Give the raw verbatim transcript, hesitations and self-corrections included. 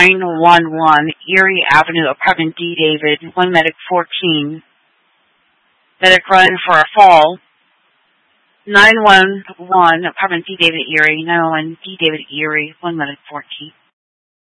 nine one one, Erie Avenue, apartment D, David, one medic fourteen. Medic run for a fall. nine one one, apartment D, David, Erie, nine one one, D, David, Erie, one medic fourteen.